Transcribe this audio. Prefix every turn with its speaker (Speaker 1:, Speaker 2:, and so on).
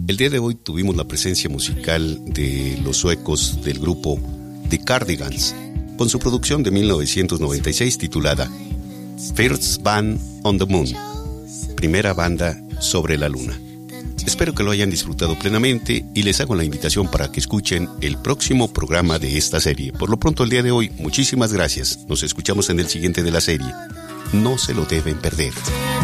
Speaker 1: El día de hoy tuvimos la presencia musical de los suecos del grupo The Cardigans, con su producción de 1996 titulada First Band on the Moon, primera banda sobre la luna. Espero que lo hayan disfrutado plenamente y les hago la invitación para que escuchen el próximo programa de esta serie. Por lo pronto, el día de hoy, muchísimas gracias. Nos escuchamos en el siguiente de la serie. No se lo deben perder.